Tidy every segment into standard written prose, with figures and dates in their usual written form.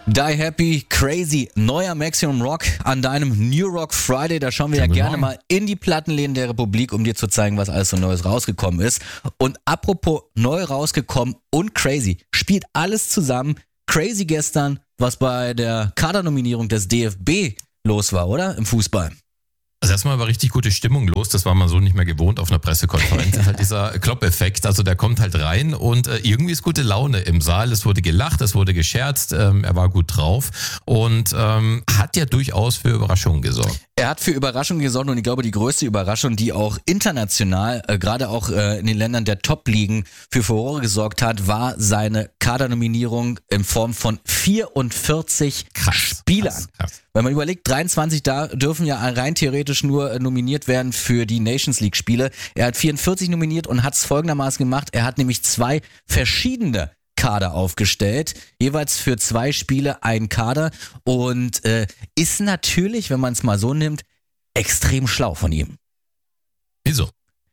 Die Happy, Crazy, neuer Maximum Rock an deinem New Rock Friday. Da schauen wir ja gerne mal in die Plattenläden der Republik, um dir zu zeigen, was alles so Neues rausgekommen ist. Und apropos neu rausgekommen und Crazy, spielt alles zusammen. Crazy gestern, was bei der Kadernominierung des DFB los war, oder? Im Fußball. Also erstmal war richtig gute Stimmung los, das war man so nicht mehr gewohnt auf einer Pressekonferenz. Das ist halt dieser Klopp-Effekt, also der kommt halt rein und irgendwie ist gute Laune im Saal. Es wurde gelacht, es wurde gescherzt, er war gut drauf und hat ja durchaus für Überraschungen gesorgt. Er hat für Überraschungen gesorgt und ich glaube, die größte Überraschung, die auch international, gerade auch in den Ländern der Top-Ligen für Furore gesorgt hat, war seine Kadernominierung in Form von 44 Spielern. Krass. Wenn man überlegt, 23 da dürfen ja rein theoretisch nur nominiert werden für die Nations League Spiele. Er hat 44 nominiert und hat es folgendermaßen gemacht. Er hat nämlich 2 verschiedene Kader aufgestellt, jeweils für 2 Spiele ein Kader und ist natürlich, wenn man es mal so nimmt, extrem schlau von ihm. Wieso?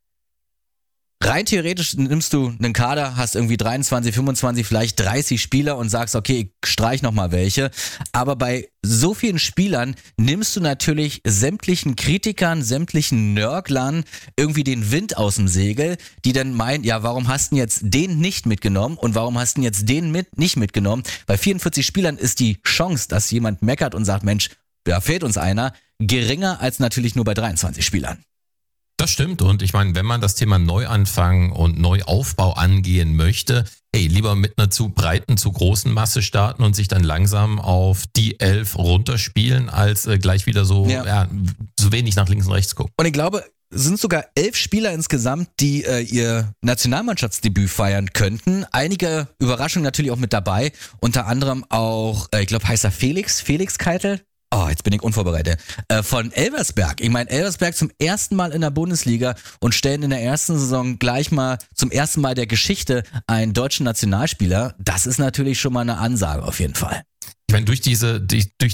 Rein theoretisch nimmst du einen Kader, hast irgendwie 23, 25, vielleicht 30 Spieler und sagst, okay, ich streich nochmal welche. Aber bei so vielen Spielern nimmst du natürlich sämtlichen Kritikern, sämtlichen Nörglern irgendwie den Wind aus dem Segel, die dann meinen, ja, warum hast du jetzt den nicht mitgenommen und warum hast du jetzt den nicht mitgenommen? Bei 44 Spielern ist die Chance, dass jemand meckert und sagt, Mensch, da fehlt uns einer, geringer als natürlich nur bei 23 Spielern. Das stimmt und ich meine, wenn man das Thema Neuanfang und Neuaufbau angehen möchte, lieber mit einer zu breiten, zu großen Masse starten und sich dann langsam auf die 11 runterspielen, als gleich wieder so wenig nach links und rechts gucken. Und ich glaube, es sind sogar 11 Spieler insgesamt, die ihr Nationalmannschaftsdebüt feiern könnten. Einige Überraschungen natürlich auch mit dabei, unter anderem auch, ich glaube, heißt er Felix Keitel? Oh, jetzt bin ich unvorbereitet. Von Elversberg. Ich meine, Elversberg zum ersten Mal in der Bundesliga und stellen in der ersten Saison gleich mal zum ersten Mal der Geschichte einen deutschen Nationalspieler. Das ist natürlich schon mal eine Ansage auf jeden Fall. Ich meine, durch diese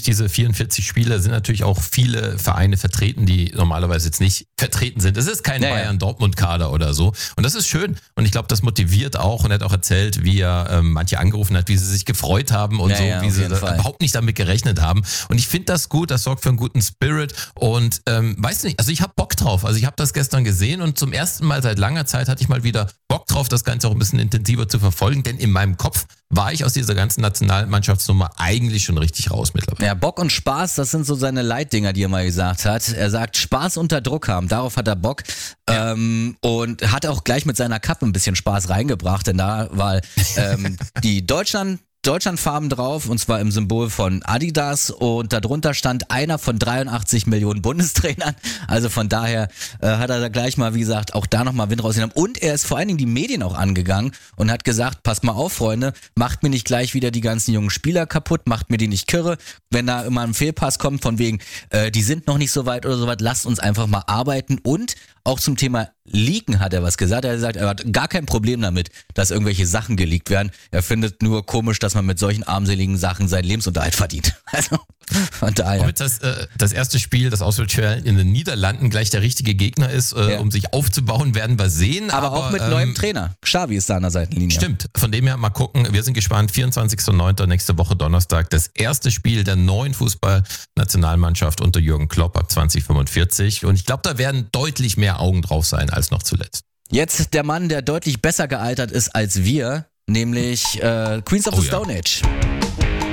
44 Spiele sind natürlich auch viele Vereine vertreten, die normalerweise jetzt nicht vertreten sind. Es ist kein Bayern-Dortmund-Kader oder so. Und das ist schön. Und ich glaube, das motiviert auch. Und er hat auch erzählt, wie er manche angerufen hat, wie sie sich gefreut haben und wie sie überhaupt nicht damit gerechnet haben. Und ich finde das gut. Das sorgt für einen guten Spirit. Und weißt du nicht, also ich habe Bock drauf. Also ich habe das gestern gesehen und zum ersten Mal seit langer Zeit hatte ich mal wieder Bock drauf, das Ganze auch ein bisschen intensiver zu verfolgen. Denn in meinem Kopf war ich aus dieser ganzen Nationalmannschaftsnummer eigentlich schon richtig raus mittlerweile. Ja, Bock und Spaß, das sind so seine Leitdinger, die er mal gesagt hat. Er sagt, Spaß unter Druck haben, darauf hat er Bock. Ja. Und hat auch gleich mit seiner Kappe ein bisschen Spaß reingebracht, denn da war die Deutschlandfarben drauf, und zwar im Symbol von Adidas, und darunter stand einer von 83 Millionen Bundestrainern. Also von daher hat er da gleich mal, wie gesagt, auch da nochmal Wind rausgenommen. Und er ist vor allen Dingen die Medien auch angegangen und hat gesagt, passt mal auf, Freunde, macht mir nicht gleich wieder die ganzen jungen Spieler kaputt, macht mir die nicht kirre. Wenn da immer ein Fehlpass kommt von wegen, die sind noch nicht so weit oder so weit, lasst uns einfach mal arbeiten. Und auch zum Thema Leaken hat er was gesagt. Er hat gesagt, er hat gar kein Problem damit, dass irgendwelche Sachen geleakt werden. Er findet nur komisch, dass man mit solchen armseligen Sachen seinen Lebensunterhalt verdient. Also von daher. Ob jetzt das erste Spiel, das Auswärtsspiel in den Niederlanden gleich der richtige Gegner ist, um sich aufzubauen, werden wir sehen. Aber auch mit neuem Trainer. Xavi ist da an der Seitenlinie. Stimmt. Von dem her mal gucken. Wir sind gespannt. 24.09. nächste Woche Donnerstag. Das erste Spiel der neuen Fußballnationalmannschaft unter Jürgen Klopp ab 2045. Und ich glaube, da werden deutlich mehr Augen drauf sein als noch zuletzt. Jetzt der Mann, der deutlich besser gealtert ist als wir, nämlich Queens of the Stone Age.